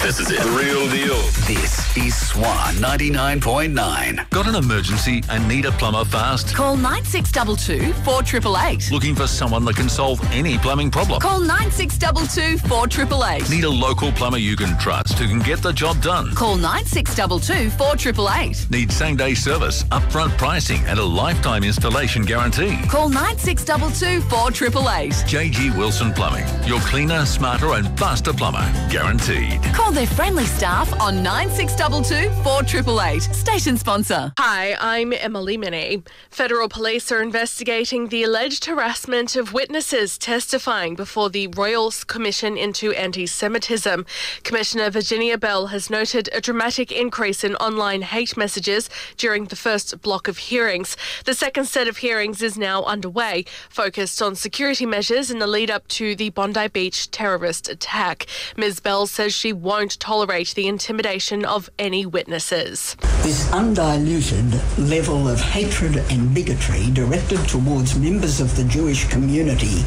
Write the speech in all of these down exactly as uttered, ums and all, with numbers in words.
This is it. The real deal. This is Swan ninety-nine point nine. Got an emergency and need a plumber fast? Call nine six two two, four eight eight eight. Looking for someone that can solve any plumbing problem? Call nine six two two, four eight eight eight. Need a local plumber you can trust who can get the job done? Call nine six two two, four eight eight eight. Need same-day service, upfront pricing and a lifetime installation guarantee? Call nine six two two, four eight eight eight. J G Wilson Plumbing. Your cleaner, smarter and faster plumber. Guaranteed. Call their friendly staff on nine six two two, four eight eight eight. Station sponsor. Hi, I'm Emily Minnie. Federal police are investigating the alleged harassment of witnesses testifying before the Royal Commission into Anti-Semitism. Commissioner Virginia Bell has noted a dramatic increase in online hate messages during the first block of hearings. The second set of hearings is now underway, focused on security measures in the lead-up to the Bondi Beach terrorist attack. Miz Bell says she won't tolerate the intimidation of any witnesses. This undiluted level of hatred and bigotry directed towards members of the Jewish community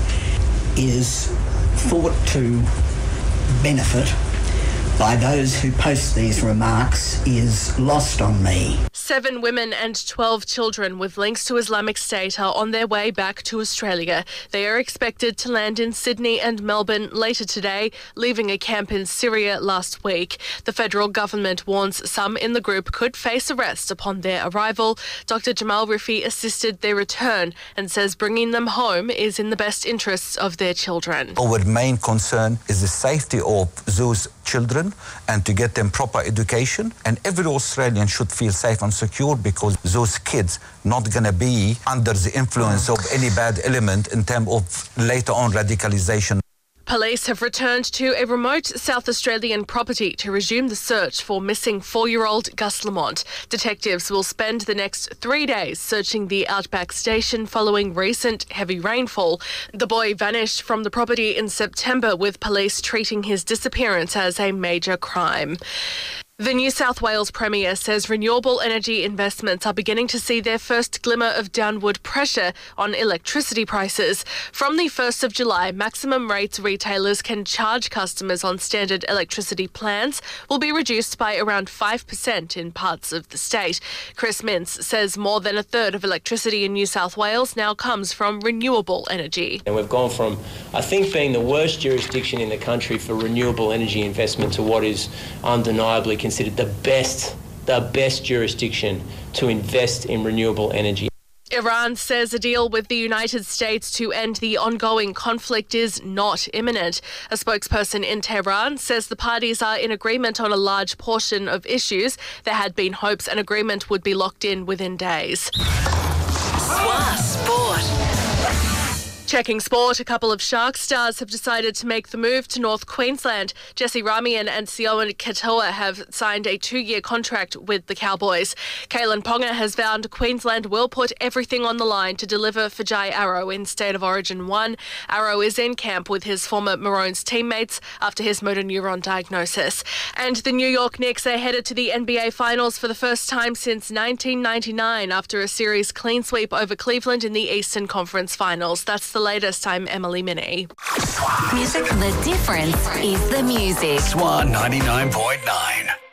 is thought to benefit by those who post these remarks is lost on me. Seven women and twelve children with links to Islamic State are on their way back to Australia. They are expected to land in Sydney and Melbourne later today, leaving a camp in Syria last week. The federal government warns some in the group could face arrest upon their arrival. Doctor Jamal Rifi assisted their return and says bringing them home is in the best interests of their children. Our main concern is the safety of those children and to get them proper education, and every Australian should feel safe and secure because those kids not going to be under the influence of any bad element in terms of later on radicalization. Police have returned to a remote South Australian property to resume the search for missing four-year-old Gus Lamont. Detectives will spend the next three days searching the Outback station following recent heavy rainfall. The boy vanished from the property in September, with police treating his disappearance as a major crime. The New South Wales Premier says renewable energy investments are beginning to see their first glimmer of downward pressure on electricity prices. From the first of July, maximum rates retailers can charge customers on standard electricity plans will be reduced by around five percent in parts of the state. Chris Mintz says more than a third of electricity in New South Wales now comes from renewable energy. And we've gone from, I think, being the worst jurisdiction in the country for renewable energy investment to what is undeniably considered the best, the best jurisdiction to invest in renewable energy. Iran says a deal with the United States to end the ongoing conflict is not imminent. A spokesperson in Tehran says the parties are in agreement on a large portion of issues. There had been hopes an agreement would be locked in within days. Swan Sport. Checking sport, a couple of Shark stars have decided to make the move to North Queensland. Jesse Ramian and Sioan Katoa have signed a two-year contract with the Cowboys. Kalen Ponga has vowed Queensland will put everything on the line to deliver for Jai Arrow in State of Origin one. Arrow is in camp with his former Maroons teammates after his motor neuron diagnosis. And the New York Knicks are headed to the N B A Finals for the first time since nineteen ninety-nine after a series clean sweep over Cleveland in the Eastern Conference Finals. That's the latest. I'm Emily Minnie. Music, the difference is the music. Swan ninety-nine point nine.